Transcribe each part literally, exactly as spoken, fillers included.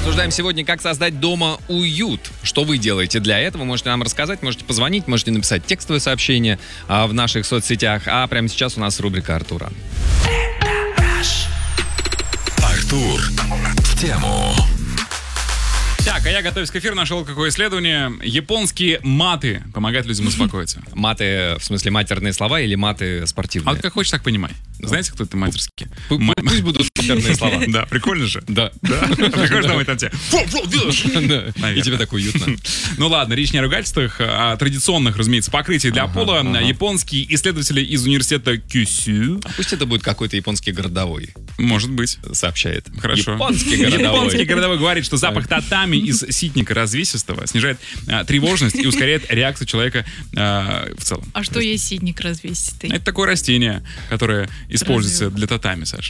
Обсуждаем сегодня, как создать дома уют. Что вы делаете для этого? Можете нам рассказать, можете позвонить, можете написать текстовое сообщение а, в наших соцсетях. А прямо сейчас у нас рубрика Артура. Артур в тему. Так, а я, готовясь к эфиру, нашел какое исследование. Японские маты помогают людям успокоиться. Маты, в смысле матерные слова или маты спортивные? А как хочешь, так понимай. Знаете, кто это матерские? Пусть будут матерные слова. Да, прикольно же. Да. Приходишь домой, там тебе... И тебе так уютно. Ну ладно, речь не о ругательствах, а о традиционных, разумеется, покрытии для пола. Японские исследователи из университета Кюсю. Пусть это будет какой-то японский городовой. Может быть. Сообщает. Хорошо. Японский городовой. Японский городовой говорит, что запах татами из ситника развесистого снижает а, тревожность и ускоряет реакцию человека а, в целом. А что есть ситник развесистый? Это такое растение, которое используется для татами, Саш.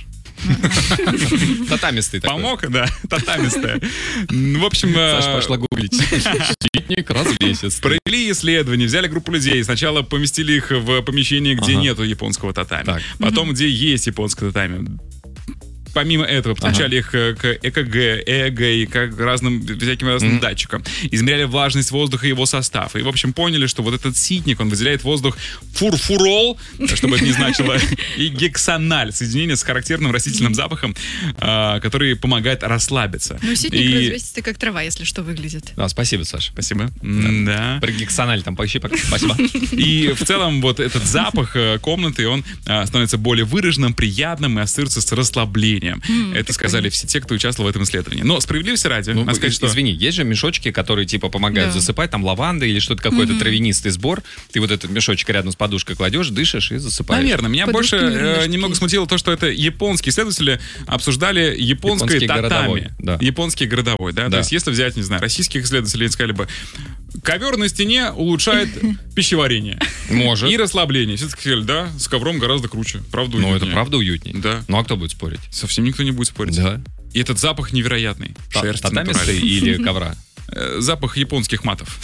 Татамистый такой. Помог, да, татамистая. В общем... Саша пошла гуглить. Ситник развесистый. Провели исследование, взяли группу людей. Сначала поместили их в помещение, где ага. нету японского татами. Так. Потом, где есть японское татами. Помимо этого, подключали ага. их к ЭКГ, ЭЭГ и к разным, всяким разным mm-hmm. датчикам. Измеряли влажность воздуха и его состав. И, в общем, поняли, что вот этот ситник, он выделяет воздух фурфурол, чтобы это не значило, и гексональ, соединение с характерным растительным запахом, который помогает расслабиться. Ну, ситник развесистый, как трава, если что, выглядит. Да, спасибо, Саша. Спасибо. Да. Про гексональ там поищи, спасибо. И в целом вот этот запах комнаты, он становится более выраженным, приятным и ассоциируется с расслаблением. Mm, это сказали все те, кто участвовал в этом исследовании. Но справедливости ради, ну, сказать, что... Извини, есть же мешочки, которые типа помогают да. засыпать, там лаванда или что-то, какой-то mm-hmm. травянистый сбор. Ты вот этот мешочек рядом с подушкой кладешь, дышишь и засыпаешь. Наверное. Меня Подушки больше э, немного смутило то, что это японские исследователи обсуждали японское татами. Городовой, да. Японский городовой, да? да? То есть если взять, не знаю, российских исследователей, они сказали бы, ковер на стене улучшает пищеварение. Может. И расслабление. Все сказали, да, с ковром гораздо круче. Правда уютнее. Ну, это правда уютнее. Да. Ну, а кто будет спорить? Совсем никто не будет спорить. Да. И этот запах невероятный. Шерсть татамистый или ковра? Запах японских матов.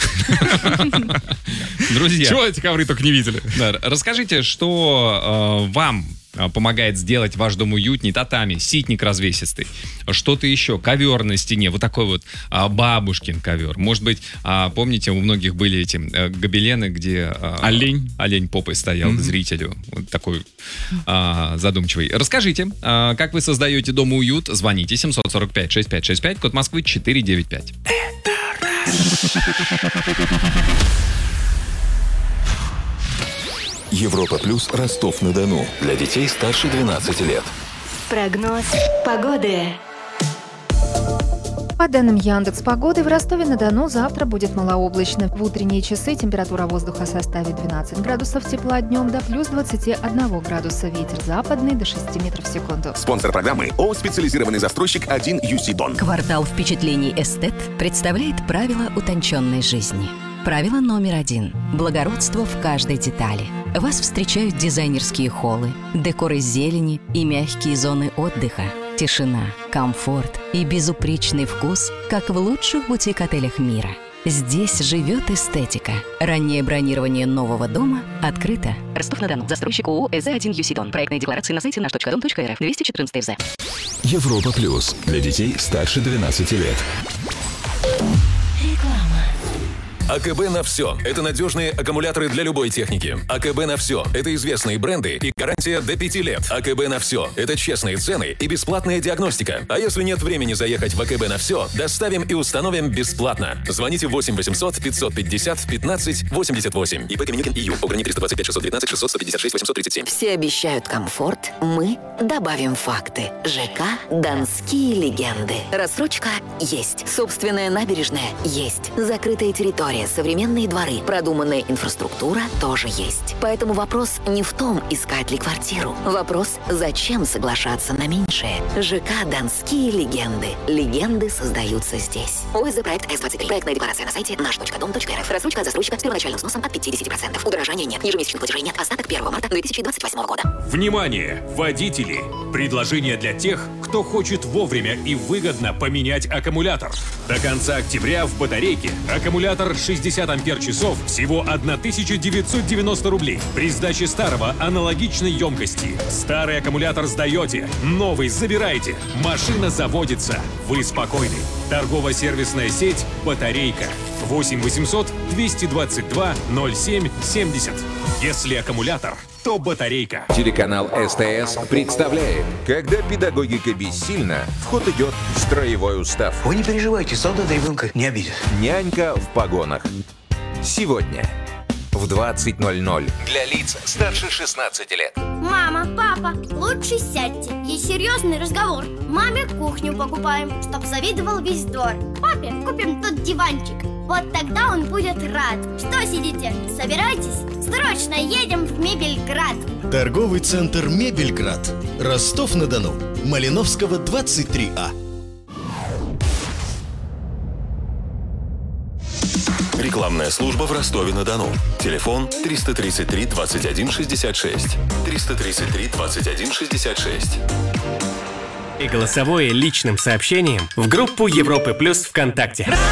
Друзья. Чего эти ковры только не видели? Да, расскажите, что э, вам помогает сделать ваш дом уютнее. Татами, ситник развесистый, что-то еще, ковер на стене, вот такой вот а, бабушкин ковер. Может быть, а, помните, у многих были эти а, гобелены, где а, олень. олень попой стоял mm-hmm. к зрителю, вот такой а, задумчивый. Расскажите, а, как вы создаете дома уют? Звоните семь четыре пять шесть пять шесть пять, код Москвы четыре девять пять. Европа плюс Ростов-на-Дону. Для детей старше двенадцати лет. Прогноз погоды. По данным Яндекс.Погоды, в Ростове-на-Дону завтра будет малооблачно. В утренние часы температура воздуха составит двенадцать градусов тепла, днем до плюс двадцать один градуса. Ветер западный до шести метров в секунду. Спонсор программы ООО «Специализированный застройщик один ю си Дон». Квартал впечатлений «Эстет» представляет правила утонченной жизни. Правило номер один. Благородство в каждой детали. Вас встречают дизайнерские холлы, декор из зелени и мягкие зоны отдыха. Тишина, комфорт и безупречный вкус, как в лучших бутик-отелях мира. Здесь живет эстетика. Раннее бронирование нового дома открыто. Ростов-на-Дону. Застройщик ООО «эс зэ один ю си Дон». Проектные декларации на сайте наш точка дом точка эр эф. двести четырнадцать эф зэ. Европа плюс. Для детей старше двенадцати лет. Реклама. АКБ на все. Это надежные аккумуляторы для любой техники. АКБ на все. Это известные бренды и гарантия до пяти лет. АКБ на все. Это честные цены и бесплатная диагностика. А если нет времени заехать в АКБ на все, доставим и установим бесплатно. Звоните восемь восемьсот пятьсот пятьдесят пятнадцать восемьдесят восемь. ИП Каменюкин ИЮ. Ограничение триста двадцать пять шестьсот девятнадцать шестьсот сто пятьдесят шесть восемьсот тридцать семь. Все обещают комфорт, мы добавим факты. ЖК «Донские легенды». Рассрочка есть. Собственная набережная есть. Закрытая территория, современные дворы, продуманная инфраструктура тоже есть. Поэтому вопрос не в том, искать ли квартиру. Вопрос, зачем соглашаться на меньшее. ЖК «Донские легенды». Легенды создаются здесь. ОСЗ проект эс двадцать три. Проектная декларация на сайте наш точка дом точка эр эф. Рассрочка от застройщика с первоначальным сносом от пятьдесят процентов. Удорожания нет. Ежемесячных платежей нет. Остаток первого марта две тысячи двадцать восьмого года. Внимание, водители! Предложение для тех, кто хочет вовремя и выгодно поменять аккумулятор. До конца октября в батарейке аккумулятор шестьдесят ампер-часов всего тысяча девятьсот девяносто рублей. При сдаче старого аналогичной емкости. Старый аккумулятор сдаете, новый забираете. Машина заводится. Вы спокойны. Торгово-сервисная сеть «Батарейка». восемь восемьсот двести двадцать два ноль семь семьдесят. Если аккумулятор, то батарейка. Телеканал СТС представляет. Когда педагогика бессильна, в ход идет строевой устав. Вы не переживайте, солдат ребенка не обидит. Нянька в погонах. Сегодня в двадцать ноль ноль для лиц старше шестнадцати лет. Мама, папа, лучше сядьте. Есть серьезный разговор. Маме кухню покупаем, чтоб завидовал весь двор. Папе купим тот диванчик. Вот тогда он будет рад. Что сидите? Собирайтесь. Срочно едем в Мебельград. Торговый центр Мебельград. Ростов-на-Дону. Малиновского, двадцать три А. Рекламная служба в Ростове-на-Дону. Телефон триста тридцать три двадцать один шестьдесят шесть. триста тридцать три двадцать один шестьдесят шесть. И голосовое личным сообщением в группу Европы Плюс ВКонтакте.